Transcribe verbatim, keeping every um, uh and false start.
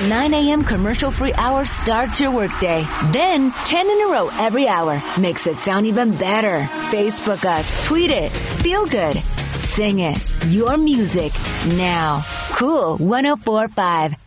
nine a.m. commercial-free hour starts your workday. Then ten in a row every hour makes it sound even better. Facebook us, tweet it, feel good, sing it. Your music now. Cool one oh four point five.